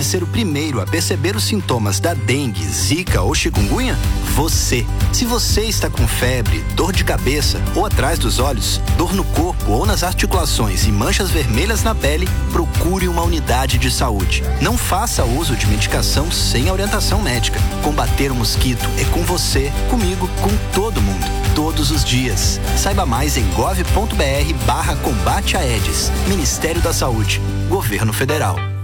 ser o primeiro a perceber os sintomas da dengue, zika ou chikungunya? Você. Se você está com febre, dor de cabeça ou atrás dos olhos, dor no corpo ou nas articulações e manchas vermelhas na pele, procure uma unidade de saúde. Não faça uso de medicação sem a orientação médica. Combater o mosquito é com você, comigo, com todo mundo, todos os dias. Saiba mais em gov.br/combate a Aedes. Ministério da Saúde. Governo Federal.